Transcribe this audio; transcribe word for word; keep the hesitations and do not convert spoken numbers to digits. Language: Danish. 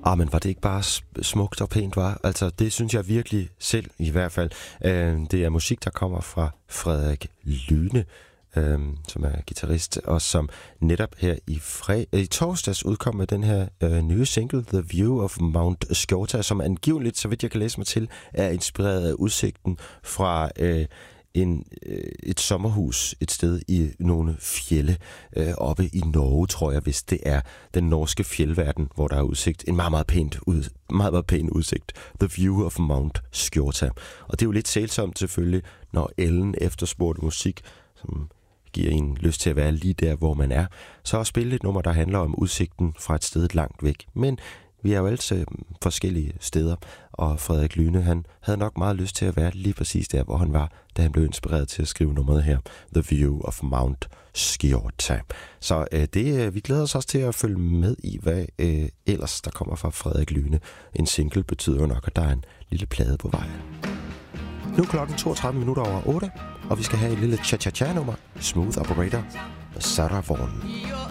Ah, men var det ikke bare smukt og pænt, var? Altså, det synes jeg virkelig selv, i hvert fald. Øh, det er musik, der kommer fra Frederik Lyne, øh, som er guitarist, og som netop her i, fre- i torsdags udkom med den her øh, nye single, The View of Mount Sciota, som angiveligt, så vidt jeg kan læse mig til, er inspireret af udsigten fra øh, en, øh, et sommerhus et sted i nogle fjelde øh, oppe i Norge, tror jeg, hvis det er den norske fjeldverden, hvor der er udsigt. En meget, meget, pænt ud, meget, meget pæn udsigt. The View of Mount Sciota. Og det er jo lidt sælsomt selvfølgelig, når Ellen efterspurgte musik, som giver en lyst til at være lige der, hvor man er. Så at spille et nummer, der handler om udsigten fra et sted langt væk. Men vi er jo altid forskellige steder, og Frederik Lyne, han havde nok meget lyst til at være lige præcis der, hvor han var, da han blev inspireret til at skrive nummeret her, The View of Mount Sciota. Så øh, det, øh, vi glæder os også til at følge med i, hvad øh, ellers der kommer fra Frederik Lyne. En single betyder jo nok, at der er en lille plade på vej. Nu er klokken toogtredive minutter over otte, og vi skal have et lille cha-cha-cha-nummer, Smooth Operator med Sarah Vaughan.